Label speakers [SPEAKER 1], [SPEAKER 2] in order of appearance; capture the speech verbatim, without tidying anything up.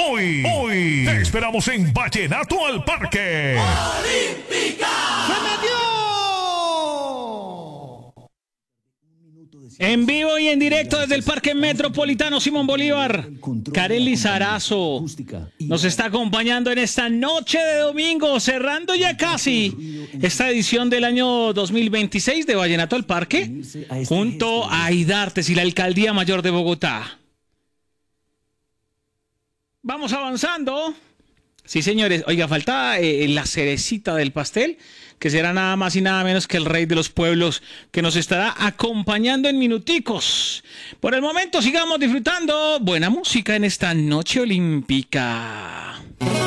[SPEAKER 1] Hoy, hoy, te esperamos en Vallenato al Parque.
[SPEAKER 2] ¡Olímpica! ¡Se metió!
[SPEAKER 3] En vivo y en directo desde el Parque Metropolitano Simón Bolívar, Karen Lizarazo nos está acompañando en esta noche de domingo, cerrando ya casi esta edición del año dos mil veintiséis de Vallenato al Parque, junto a Aidartes y la Alcaldía Mayor de Bogotá. Vamos avanzando. Sí, señores. Oiga, falta eh, la cerecita del pastel, que será nada más y nada menos que el rey de los pueblos, que nos estará acompañando en minuticos. Por el momento, sigamos disfrutando buena música en esta noche olímpica.